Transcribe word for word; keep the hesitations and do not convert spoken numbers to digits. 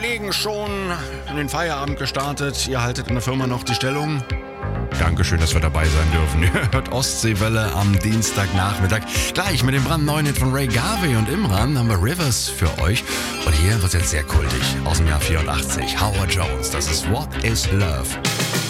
Kollegen schon in den Feierabend gestartet. Ihr haltet in der Firma noch die Stellung. Dankeschön, dass wir dabei sein dürfen. Ihr hört Ostseewelle am Dienstagnachmittag. Gleich mit dem brandneuen Hit von Ray Garvey und Imran haben wir Rivers für euch. Und hier wird es jetzt sehr kultig. Aus dem Jahr vierundachtzig. Howard Jones, das ist What is Love?